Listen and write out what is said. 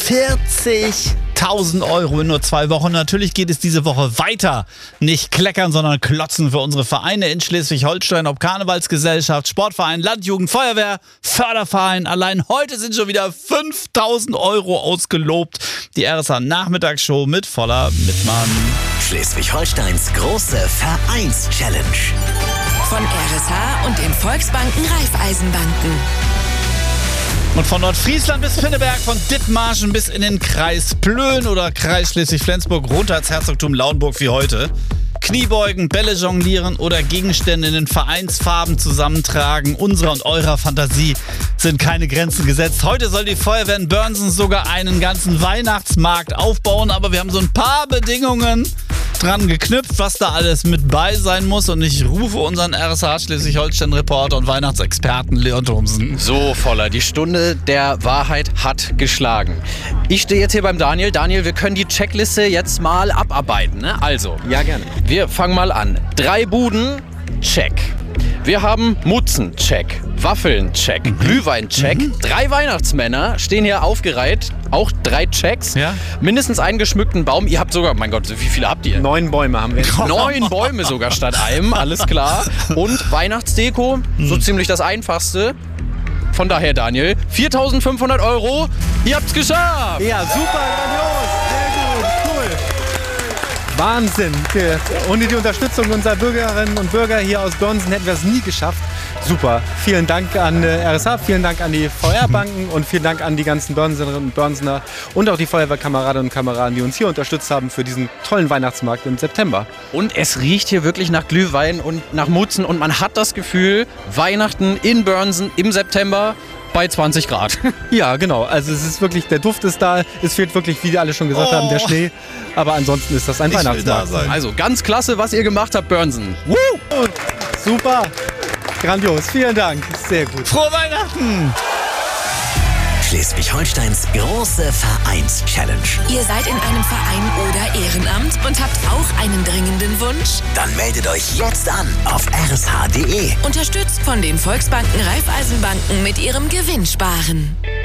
40.000 Euro in nur 2 Wochen. Natürlich geht es diese Woche weiter. Nicht kleckern, sondern klotzen für unsere Vereine in Schleswig-Holstein. Ob Karnevalsgesellschaft, Sportverein, Landjugend, Feuerwehr, Förderverein. Allein heute sind schon wieder 5.000 Euro ausgelobt. Die RSH Nachmittagsshow mit voller Mitmann. Schleswig-Holsteins große Vereins-Challenge. Von RSH und den Volksbanken Raiffeisenbanken. Und von Nordfriesland bis Pinneberg, von Dithmarschen bis in den Kreis Plön oder Kreis Schleswig-Flensburg runter ins Herzogtum Lauenburg wie heute. Kniebeugen, Bälle jonglieren oder Gegenstände in den Vereinsfarben zusammentragen. Unserer und eurer Fantasie sind keine Grenzen gesetzt. Heute soll die Feuerwehr in Börnsen sogar einen ganzen Weihnachtsmarkt aufbauen. Aber wir haben so ein paar Bedingungen dran geknüpft, was da alles mit bei sein muss. Und ich rufe unseren RSH Schleswig-Holstein-Reporter und Weihnachtsexperten Leon Thomsen. So, Voller, die Stunde der Wahrheit hat geschlagen. Ich stehe jetzt hier beim Daniel. Daniel, wir können die Checkliste jetzt mal abarbeiten, ne? Also, Ja, gerne. wir fangen mal an. 3 Buden, check. Wir haben Mutzen, check. Waffeln, check. Glühwein, check. 3 Weihnachtsmänner stehen hier aufgereiht. Auch 3 Checks. Ja. Mindestens einen geschmückten Baum. Ihr habt sogar, mein Gott, wie viele habt ihr? 9 Bäume haben wir. 9 Bäume sogar statt einem, alles klar. Und Weihnachtsdeko, so ziemlich das Einfachste. Von daher, Daniel, 4.500 Euro. Ihr habt's geschafft! Ja, super, grandios. Sehr gut, cool. Wahnsinn. Ohne die Unterstützung unserer Bürgerinnen und Bürger hier aus Börnsen hätten wir es nie geschafft. Super. Vielen Dank an RSH, vielen Dank an die VR-Banken und vielen Dank an die ganzen Börnsenerinnen und Börnsener und auch die Feuerwehrkameradinnen und Kameraden, die uns hier unterstützt haben für diesen tollen Weihnachtsmarkt im September. Und es riecht hier wirklich nach Glühwein und nach Mutzen und man hat das Gefühl, Weihnachten in Börnsen im September bei 20 Grad. Ja, genau. Also es ist wirklich, der Duft ist da. Es fehlt wirklich, wie die alle schon gesagt haben, der Schnee. Aber ansonsten ist das ein Weihnachtsmarkt. Also ganz klasse, was ihr gemacht habt, Börnsen. Woo! Super. Grandios. Vielen Dank. Sehr gut. Frohe Weihnachten! Schleswig-Holsteins große Vereins-Challenge. Ihr seid in einem Verein oder Ehrenamt und habt auch einen dringenden Wunsch? Dann meldet euch jetzt an auf rsh.de. Unterstützt von den Volksbanken Raiffeisenbanken mit ihrem Gewinnsparen.